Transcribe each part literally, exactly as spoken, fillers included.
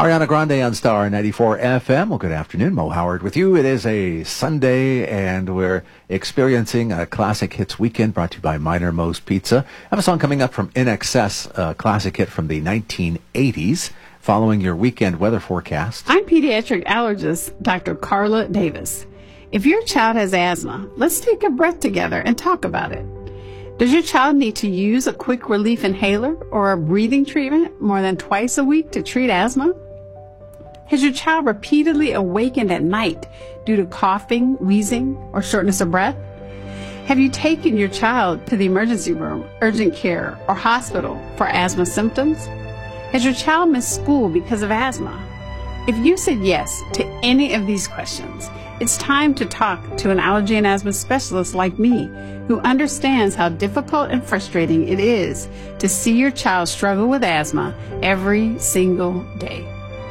Ariana Grande on Star ninety-four F M. Well, good afternoon. Mo Howard with you. It is a Sunday, and we're experiencing a Classic Hits weekend brought to you by Minor Mo's Pizza. I have a song coming up from In Excess, a classic hit from the nineteen eighties, following your weekend weather forecast. I'm pediatric allergist Doctor Carla Davis. If your child has asthma, let's take a breath together and talk about it. Does your child need to use a quick relief inhaler or a breathing treatment more than twice a week to treat asthma? Has your child repeatedly awakened at night due to coughing, wheezing, or shortness of breath? Have you taken your child to the emergency room, urgent care, or hospital for asthma symptoms? Has your child missed school because of asthma? If you said yes to any of these questions, it's time to talk to an allergy and asthma specialist like me, who understands how difficult and frustrating it is to see your child struggle with asthma every single day.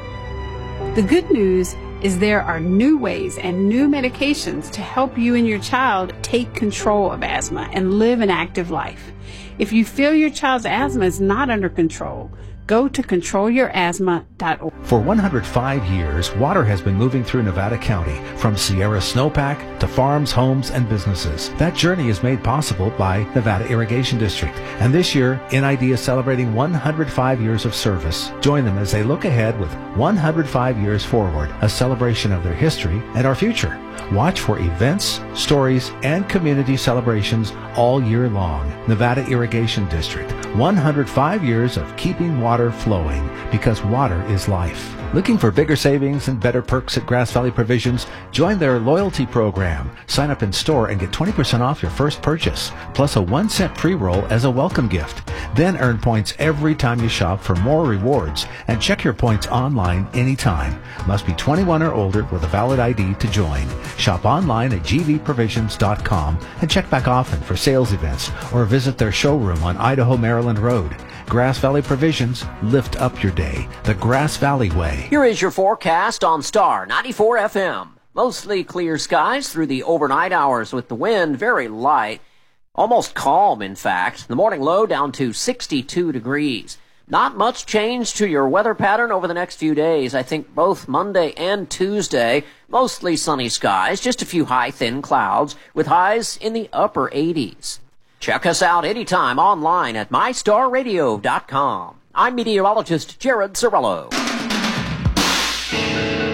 The good news is there are new ways and new medications to help you and your child take control of asthma and live an active life. If you feel your child's asthma is not under control, go to control your asthma dot org. For one hundred five years, water has been moving through Nevada County, from Sierra snowpack to farms, homes, and businesses. That journey is made possible by Nevada Irrigation District. And this year, N I D is celebrating one hundred five years of service. Join them as they look ahead with one hundred five years forward, a celebration of their history and our future. Watch for events, stories, and community celebrations all year long. Nevada Irrigation District, one hundred five years of keeping water flowing, because water is life. Looking for bigger savings and better perks at Grass Valley Provisions? Join their loyalty program. Sign up in store and get twenty percent off your first purchase, plus a one cent pre-roll as a welcome gift. Then earn points every time you shop for more rewards, and check your points online anytime. Must be twenty-one or older with a valid I D to join. Shop online at g v provisions dot com and check back often for sales events, or visit their showroom on Idaho Maryland Road. Grass Valley Provisions, lift up your day the Grass Valley way. Here is your forecast on Star ninety-four F M. Mostly clear skies through the overnight hours with the wind very light, almost calm in fact. The morning low down to sixty-two degrees. Not much change to your weather pattern over the next few days. I think both Monday and Tuesday, mostly sunny skies, just a few high, thin clouds with highs in the upper eighties. Check us out anytime online at my star radio dot com. I'm meteorologist Jared Cirillo.